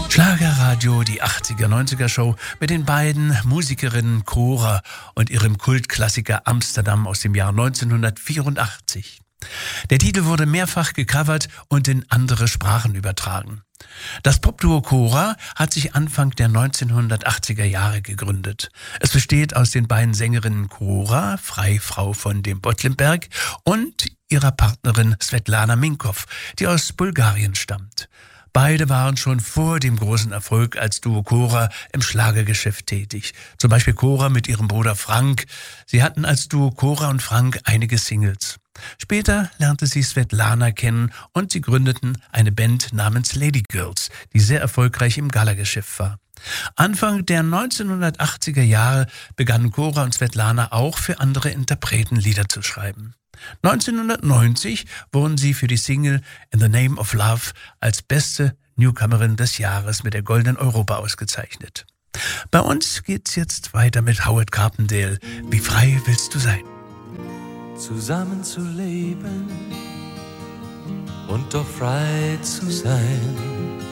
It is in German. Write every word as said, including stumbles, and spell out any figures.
Schlagerradio, die achtziger-neunziger-Show mit den beiden Musikerinnen Cora und ihrem Kultklassiker Amsterdam aus dem Jahr neunzehnhundertvierundachtzig. Der Titel wurde mehrfach gecovert und in andere Sprachen übertragen. Das Popduo Cora hat sich Anfang der neunzehnhundertachtziger Jahre gegründet. Es besteht aus den beiden Sängerinnen Cora, Freifrau von dem Bottlenberg, und ihrer Partnerin Svetlana Minkow, die aus Bulgarien stammt. Beide waren schon vor dem großen Erfolg als Duo Cora im Schlagergeschäft tätig. Zum Beispiel Cora mit ihrem Bruder Frank. Sie hatten als Duo Cora und Frank einige Singles. Später lernte sie Svetlana kennen und sie gründeten eine Band namens Lady Girls, die sehr erfolgreich im Galageschäft war. Anfang der neunzehnhundertachtziger Jahre begannen Cora und Svetlana auch für andere Interpreten Lieder zu schreiben. neunzehnhundertneunzig wurden sie für die Single In the Name of Love als beste Newcomerin des Jahres mit der Goldenen Europa ausgezeichnet. Bei uns geht's jetzt weiter mit Howard Carpendale. Wie frei willst du sein? Zusammen zu leben und doch frei zu sein.